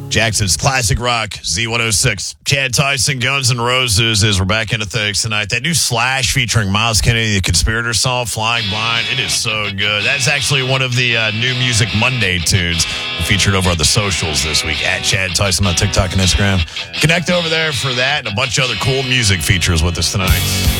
Jackson's classic rock, Z106. Chad Tyson, Guns N' Roses, as we're back into things tonight. That new Slash featuring Miles Kennedy, the Conspirator song, Flying Blind, it is so good. That's actually one of the New Music Monday tunes featured over on the socials this week at Chad Tyson on TikTok and Instagram. Connect over there for that and a bunch of other cool music features with us tonight.